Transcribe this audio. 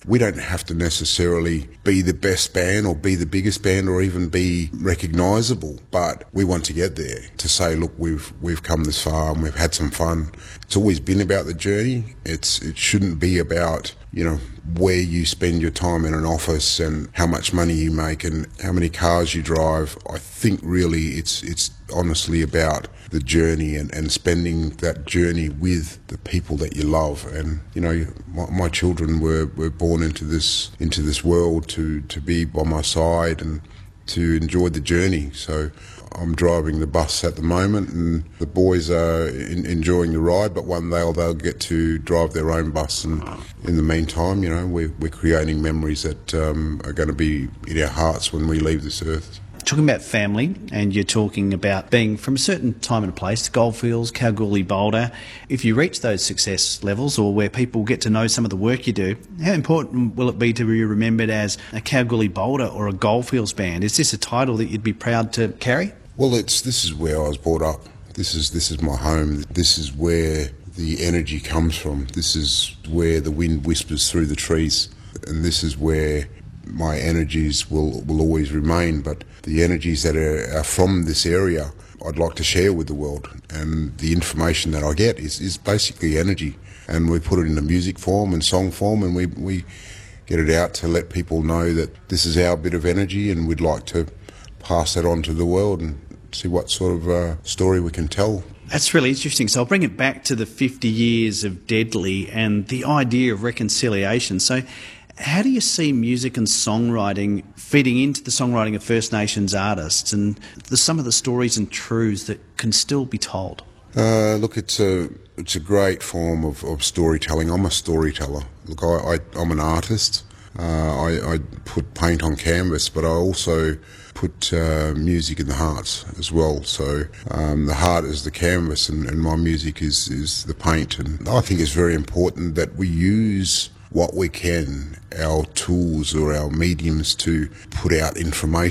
we don't have to necessarily be the best band or be the biggest band or even be recognisable, but we want to get there, to say, look, we've come this far and we've had some fun. It's always been about the journey. It shouldn't be about, where you spend your time in an office and how much money you make and how many cars you drive. I think really it's honestly about the journey and spending that journey with the people that you love. And my children were born into this world to be by my side and to enjoy the journey. So I'm driving the bus at the moment, and the boys are enjoying the ride, but one day they'll get to drive their own bus. And in the meantime, we're creating memories that are going to be in our hearts when we leave this earth. Talking about family, and you're talking about being from a certain time and place, Goldfields, Kalgoorlie, Boulder. If you reach those success levels, or where people get to know some of the work you do, how important will it be to be remembered as a Kalgoorlie Boulder or a Goldfields band? Is this a title that you'd be proud to carry? Well, this is where I was brought up. This is my home. This is where the energy comes from. This is where the wind whispers through the trees, and this is where my energies will always remain. But the energies that are from this area, I'd like to share with the world. And the information that I get is basically energy. And we put it in a music form and song form, and we get it out to let people know that this is our bit of energy, and we'd like to pass that on to the world and see what sort of story we can tell. That's really interesting. So I'll bring it back to the 50 years of Deadly and the idea of reconciliation. So how do you see music and songwriting feeding into the songwriting of First Nations artists and some of the stories and truths that can still be told? Look, it's a great form of storytelling. I'm a storyteller. Look, I'm an artist. I put paint on canvas, but I also put music in the hearts as well. So the heart is the canvas, and my music is the paint. And I think it's very important that we use what we can, our tools or our mediums, to put out information